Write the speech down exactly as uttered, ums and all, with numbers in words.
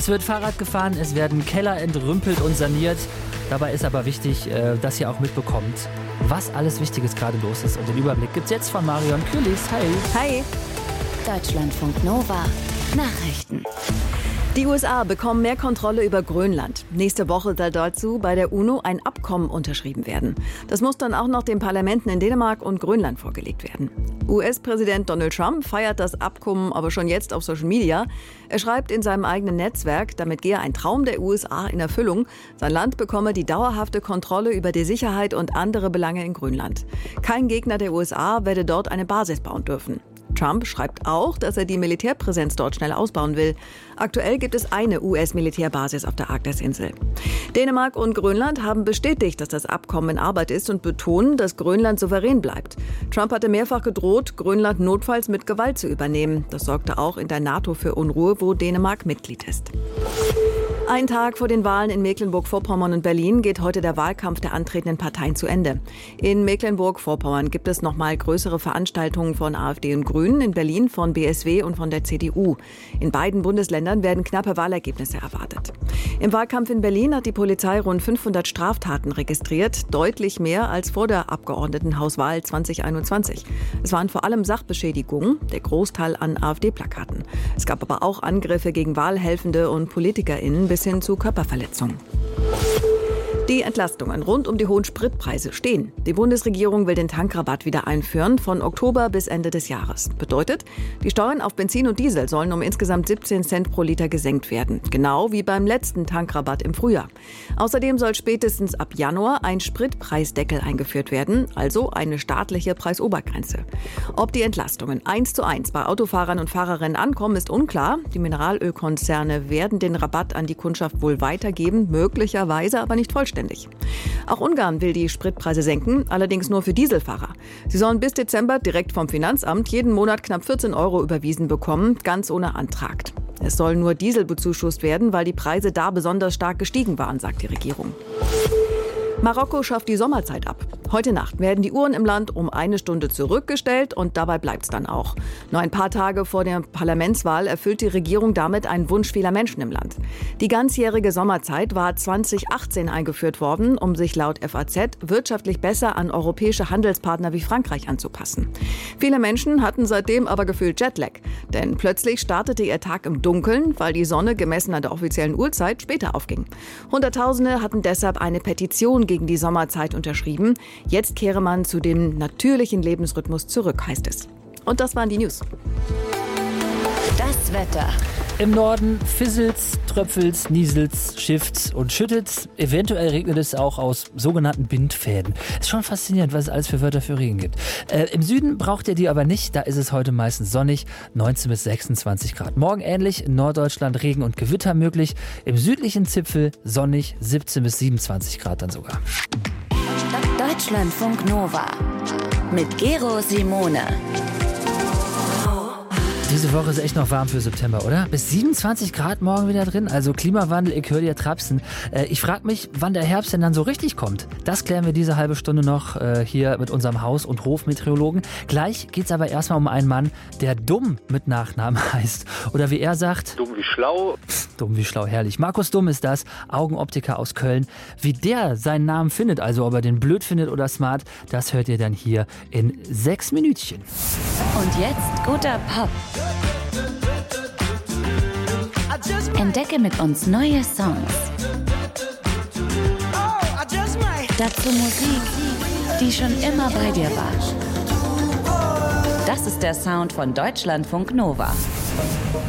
Es wird Fahrrad gefahren, es werden Keller entrümpelt und saniert. Dabei ist aber wichtig, dass ihr auch mitbekommt, was alles Wichtiges gerade los ist. Und den Überblick gibt's jetzt von Marion Kühlis. Hi. Hi. Deutschlandfunk Nova. Nachrichten. Die U S A bekommen mehr Kontrolle über Grönland. Nächste Woche soll dazu bei der UNO ein Abkommen unterschrieben werden. Das muss dann auch noch den Parlamenten in Dänemark und Grönland vorgelegt werden. U S-Präsident Donald Trump feiert das Abkommen aber schon jetzt auf Social Media. Er schreibt in seinem eigenen Netzwerk, damit gehe ein Traum der U S A in Erfüllung. Sein Land bekomme die dauerhafte Kontrolle über die Sicherheit und andere Belange in Grönland. Kein Gegner der U S A werde dort eine Basis bauen dürfen. Trump schreibt auch, dass er die Militärpräsenz dort schnell ausbauen will. Aktuell gibt es eine U S-Militärbasis auf der Arktisinsel. Dänemark und Grönland haben bestätigt, dass das Abkommen in Arbeit ist und betonen, dass Grönland souverän bleibt. Trump hatte mehrfach gedroht, Grönland notfalls mit Gewalt zu übernehmen. Das sorgte auch in der NATO für Unruhe, wo Dänemark Mitglied ist. Ein Tag vor den Wahlen in Mecklenburg-Vorpommern und Berlin geht heute der Wahlkampf der antretenden Parteien zu Ende. In Mecklenburg-Vorpommern gibt es nochmal größere Veranstaltungen von AfD und Grünen, in Berlin von B S W und von der C D U. In beiden Bundesländern werden knappe Wahlergebnisse erwartet. Im Wahlkampf in Berlin hat die Polizei rund fünfhundert Straftaten registriert, deutlich mehr als vor der Abgeordnetenhauswahl zwanzig einundzwanzig. Es waren vor allem Sachbeschädigungen, der Großteil an AfD-Plakaten. Es gab aber auch Angriffe gegen Wahlhelfende und PolitikerInnen bis hin zu Körperverletzungen. Die Entlastungen rund um die hohen Spritpreise stehen. Die Bundesregierung will den Tankrabatt wieder einführen, von Oktober bis Ende des Jahres. Bedeutet, die Steuern auf Benzin und Diesel sollen um insgesamt siebzehn Cent pro Liter gesenkt werden. Genau wie beim letzten Tankrabatt im Frühjahr. Außerdem soll spätestens ab Januar ein Spritpreisdeckel eingeführt werden, also eine staatliche Preisobergrenze. Ob die Entlastungen eins zu eins bei Autofahrern und Fahrerinnen ankommen, ist unklar. Die Mineralölkonzerne werden den Rabatt an die Kundschaft wohl weitergeben, möglicherweise aber nicht vollständig. Auch Ungarn will die Spritpreise senken, allerdings nur für Dieselfahrer. Sie sollen bis Dezember direkt vom Finanzamt jeden Monat knapp vierzehn Euro überwiesen bekommen, ganz ohne Antrag. Es soll nur Diesel bezuschusst werden, weil die Preise da besonders stark gestiegen waren, sagt die Regierung. Marokko schafft die Sommerzeit ab. Heute Nacht werden die Uhren im Land um eine Stunde zurückgestellt und dabei bleibt es dann auch. Nur ein paar Tage vor der Parlamentswahl erfüllt die Regierung damit einen Wunsch vieler Menschen im Land. Die ganzjährige Sommerzeit war zwanzig achtzehn eingeführt worden, um sich laut F A Z wirtschaftlich besser an europäische Handelspartner wie Frankreich anzupassen. Viele Menschen hatten seitdem aber gefühlt Jetlag. Denn plötzlich startete ihr Tag im Dunkeln, weil die Sonne gemessen an der offiziellen Uhrzeit später aufging. Hunderttausende hatten deshalb eine Petition gegen die Sommerzeit unterschrieben. Jetzt kehre man zu dem natürlichen Lebensrhythmus zurück, heißt es. Und das waren die News. Das Wetter. Im Norden fisselt's, tröpfelt's, nieselt's, schifft's und schüttet's. Eventuell regnet es auch aus sogenannten Bindfäden. Ist schon faszinierend, was es alles für Wörter für Regen gibt. Äh, Im Süden braucht ihr die aber nicht. Da ist es heute meistens sonnig, neunzehn bis sechsundzwanzig Grad. Morgen ähnlich, in Norddeutschland Regen und Gewitter möglich. Im südlichen Zipfel sonnig, siebzehn bis siebenundzwanzig Grad dann sogar. Deutschlandfunk Nova mit Gero Simone. Diese Woche ist echt noch warm für September, oder? Bis siebenundzwanzig Grad morgen wieder drin. Also Klimawandel, ich höre dir trapsen. Äh, ich frage mich, wann der Herbst denn dann so richtig kommt. Das klären wir diese halbe Stunde noch äh, hier mit unserem Haus- und Hofmeteorologen. Gleich geht's aber erstmal um einen Mann, der Dumm mit Nachnamen heißt. Oder wie er sagt... Dumm wie schlau. Dumm wie schlau, herrlich. Markus Dumm ist das, Augenoptiker aus Köln. Wie der seinen Namen findet, also ob er den blöd findet oder smart, das hört ihr dann hier in sechs Minütchen. Und jetzt guter Pop. Entdecke mit uns neue Songs. Dazu Musik, die schon immer bei dir war. Das ist der Sound von Deutschlandfunk Nova.